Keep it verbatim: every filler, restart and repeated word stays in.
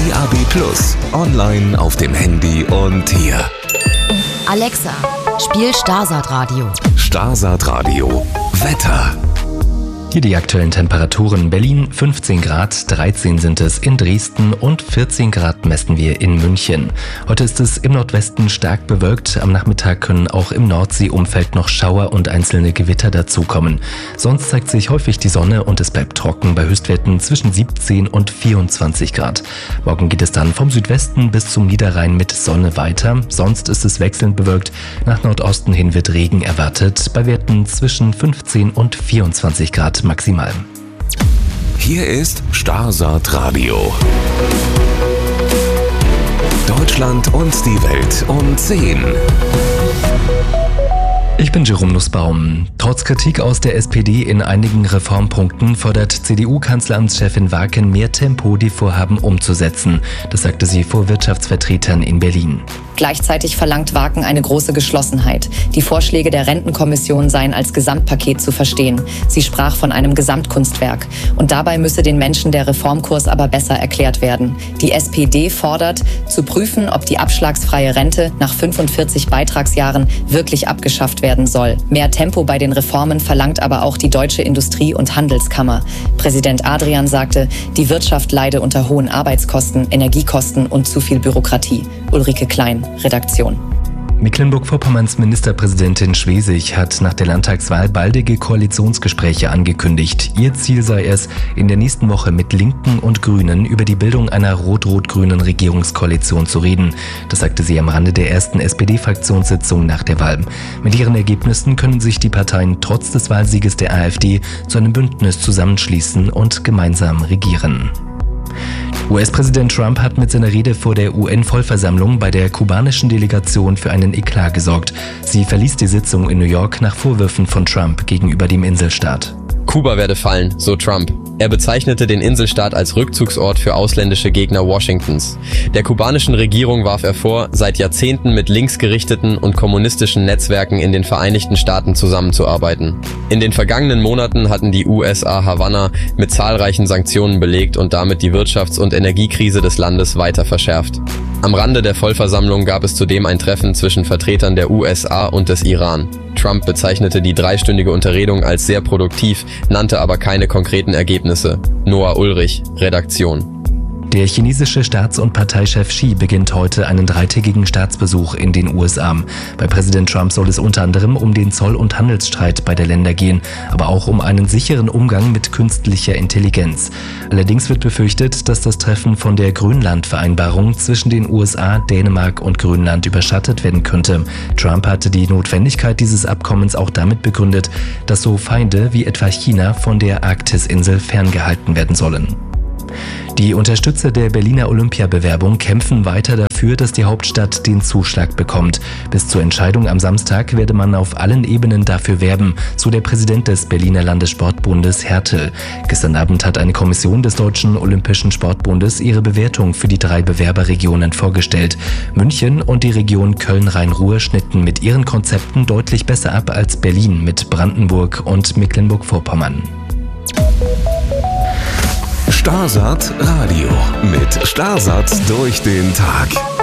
D A B Plus, online auf dem Handy und hier. Alexa, spiel Starsat Radio. Starsat Radio, Wetter. Hier die aktuellen Temperaturen. Berlin fünfzehn Grad, dreizehn sind es in Dresden und vierzehn Grad messen wir in München. Heute ist es im Nordwesten stark bewölkt. Am Nachmittag können auch im Nordseeumfeld noch Schauer und einzelne Gewitter dazukommen. Sonst zeigt sich häufig die Sonne und es bleibt trocken bei Höchstwerten zwischen siebzehn und vierundzwanzig Grad. Morgen geht es dann vom Südwesten bis zum Niederrhein mit Sonne weiter. Sonst ist es wechselnd bewölkt. Nach Nordosten hin wird Regen erwartet bei Werten zwischen fünfzehn und vierundzwanzig Grad maximal. Hier ist Starsat Radio. Deutschland und die Welt um zehn. Ich bin Jerome Nussbaum. Trotz Kritik aus der S P D in einigen Reformpunkten fordert C D U-Kanzleramtschefin Waken mehr Tempo, die Vorhaben umzusetzen. Das sagte sie vor Wirtschaftsvertretern in Berlin. Gleichzeitig verlangt Waken eine große Geschlossenheit. Die Vorschläge der Rentenkommission seien als Gesamtpaket zu verstehen. Sie sprach von einem Gesamtkunstwerk. Und dabei müsse den Menschen der Reformkurs aber besser erklärt werden. Die S P D fordert, zu prüfen, ob die abschlagsfreie Rente nach fünfundvierzig Beitragsjahren wirklich abgeschafft werden soll. Mehr Tempo bei den Reformen verlangt aber auch die Deutsche Industrie- und Handelskammer. Präsident Adrian sagte, die Wirtschaft leide unter hohen Arbeitskosten, Energiekosten und zu viel Bürokratie. Ulrike Klein, Redaktion. Mecklenburg-Vorpommerns Ministerpräsidentin Schwesig hat nach der Landtagswahl baldige Koalitionsgespräche angekündigt. Ihr Ziel sei es, in der nächsten Woche mit Linken und Grünen über die Bildung einer rot-rot-grünen Regierungskoalition zu reden. Das sagte sie am Rande der ersten S P D-Fraktionssitzung nach der Wahl. Mit ihren Ergebnissen können sich die Parteien trotz des Wahlsieges der AfD zu einem Bündnis zusammenschließen und gemeinsam regieren. U S-Präsident Trump hat mit seiner Rede vor der U N-Vollversammlung bei der kubanischen Delegation für einen Eklat gesorgt. Sie verließ die Sitzung in New York nach Vorwürfen von Trump gegenüber dem Inselstaat. Kuba werde fallen, so Trump. Er bezeichnete den Inselstaat als Rückzugsort für ausländische Gegner Washingtons. Der kubanischen Regierung warf er vor, seit Jahrzehnten mit linksgerichteten und kommunistischen Netzwerken in den Vereinigten Staaten zusammenzuarbeiten. In den vergangenen Monaten hatten die U S A Havanna mit zahlreichen Sanktionen belegt und damit die Wirtschafts- und Energiekrise des Landes weiter verschärft. Am Rande der Vollversammlung gab es zudem ein Treffen zwischen Vertretern der U S A und des Iran. Trump bezeichnete die dreistündige Unterredung als sehr produktiv, nannte aber keine konkreten Ergebnisse. Noah Ulrich, Redaktion. Der chinesische Staats- und Parteichef Xi beginnt heute einen dreitägigen Staatsbesuch in den U S A. Bei Präsident Trump soll es unter anderem um den Zoll- und Handelsstreit bei der Länder gehen, aber auch um einen sicheren Umgang mit künstlicher Intelligenz. Allerdings wird befürchtet, dass das Treffen von der Grönland-Vereinbarung zwischen den U S A, Dänemark und Grönland überschattet werden könnte. Trump hatte die Notwendigkeit dieses Abkommens auch damit begründet, dass so Feinde wie etwa China von der Arktisinsel ferngehalten werden sollen. Die Unterstützer der Berliner Olympiabewerbung kämpfen weiter dafür, dass die Hauptstadt den Zuschlag bekommt. Bis zur Entscheidung am Samstag werde man auf allen Ebenen dafür werben, so der Präsident des Berliner Landessportbundes Hertel. Gestern Abend hat eine Kommission des Deutschen Olympischen Sportbundes ihre Bewertung für die drei Bewerberregionen vorgestellt. München und die Region Köln-Rhein-Ruhr schnitten mit ihren Konzepten deutlich besser ab als Berlin mit Brandenburg und Mecklenburg-Vorpommern. Starsat Radio mit Starsat durch den Tag.